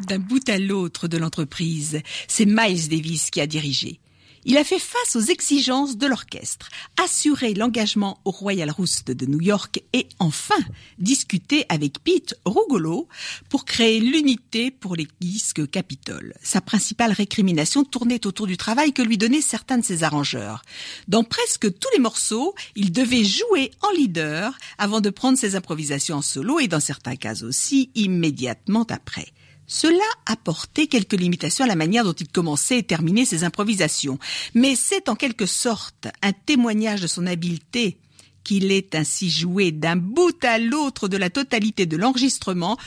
d'un bout à l'autre de l'entreprise. C'est Miles Davis qui a dirigé. Il a fait face aux exigences de l'orchestre, assuré l'engagement au Royal Roost de New York et enfin discuté avec Pete Rugolo pour créer l'unité pour les disques Capitol. Sa principale récrimination tournait autour du travail que lui donnaient certains de ses arrangeurs. Dans presque tous les morceaux, il devait jouer en leader avant de prendre ses improvisations en solo et dans certains cas aussi immédiatement après. Cela apportait quelques limitations à la manière dont il commençait et terminait ses improvisations, mais c'est en quelque sorte un témoignage de son habileté qu'il ait ainsi joué d'un bout à l'autre de la totalité de l'enregistrement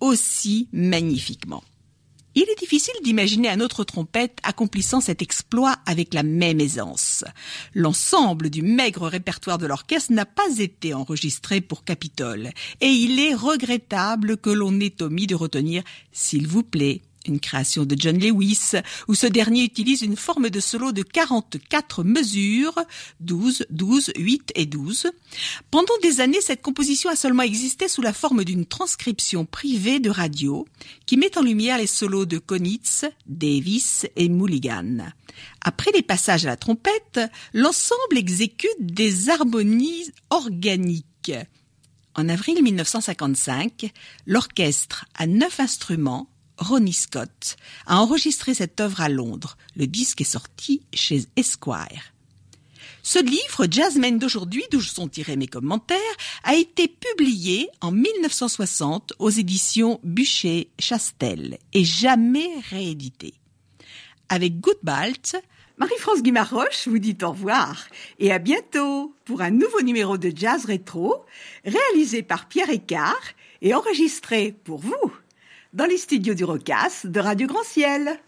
aussi magnifiquement. Il est difficile d'imaginer un autre trompette accomplissant cet exploit avec la même aisance. L'ensemble du maigre répertoire de l'orchestre n'a pas été enregistré pour Capitol, et il est regrettable que l'on ait omis de retenir « S'il vous plaît », une création de John Lewis, où ce dernier utilise une forme de solo de 44 mesures, 12, 12, 8 et 12. Pendant des années, cette composition a seulement existé sous la forme d'une transcription privée de radio qui met en lumière les solos de Konitz, Davis et Mulligan. Après les passages à la trompette, l'ensemble exécute des harmonies organiques. En avril 1955, l'orchestre à 9 instruments, Ronnie Scott, a enregistré cette œuvre à Londres. Le disque est sorti chez Esquire. Ce livre, Jazzmen d'aujourd'hui, d'où sont tirés mes commentaires, a été publié en 1960 aux éditions Buchet-Chastel et jamais réédité. Avec Goodbalt, Marie-France Guimard-Roche vous dit au revoir et à bientôt pour un nouveau numéro de Jazz Rétro réalisé par Pierre Écart et enregistré pour vous dans les studios du Rocas de Radio Grand Ciel.